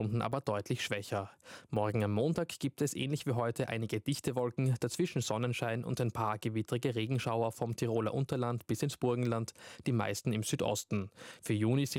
Stunden aber deutlich schwächer. Morgen am Montag gibt es ähnlich wie heute einige dichte Wolken, dazwischen Sonnenschein und ein paar gewittrige Regenschauer vom Tiroler Unterland bis ins Burgenland, die meisten im Südosten. Für Juni sind